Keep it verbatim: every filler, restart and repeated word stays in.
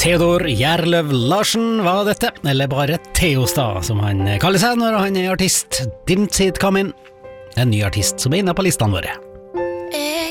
Theodor Gjerløv Larsen var dette, eller bare Theostad som han kaller seg når han er artist. Didn't see it coming, en ny artist som er inne på listene våre.